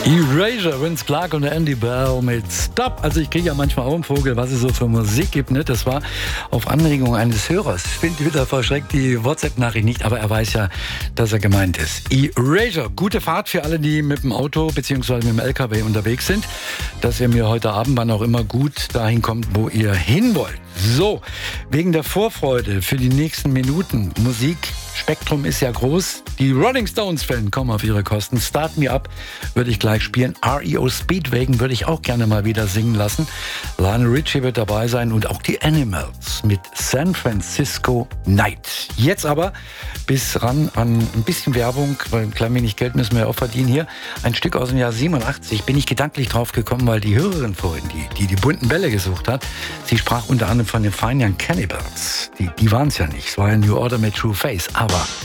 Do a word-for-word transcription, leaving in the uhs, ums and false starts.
Erasure, Vince Clarke und Andy Bell mit Stop. Also ich kriege ja manchmal auch einen Vogel, was es so für Musik gibt. Ne? Das war auf Anregung eines Hörers. Ich finde wieder verschreckt die WhatsApp-Nachricht nicht, aber er weiß ja, dass er gemeint ist. Erasure, gute Fahrt für alle, die mit dem Auto bzw. mit dem L K W unterwegs sind, dass ihr mir heute Abend, wann auch immer, gut dahin kommt, wo ihr hin wollt. So, wegen der Vorfreude für die nächsten Minuten Musik. Spektrum ist ja groß. Die Rolling Stones-Fans kommen auf ihre Kosten. Start Me Up würde ich gleich spielen. R E O Speedwagon würde ich auch gerne mal wieder singen lassen. Lionel Richie wird dabei sein und auch die Animals mit San Francisco Night. Jetzt aber bis ran an ein bisschen Werbung, weil ein klein wenig Geld müssen wir ja auch verdienen hier. Ein Stück aus dem Jahr siebenundachtzig bin ich gedanklich drauf gekommen, weil die Hörerin vorhin, die die, die bunten Bälle gesucht hat, sie sprach unter anderem von den Fine Young Cannibals. Die, die waren es ja nicht. Es war ja New Order mit True Face. Aber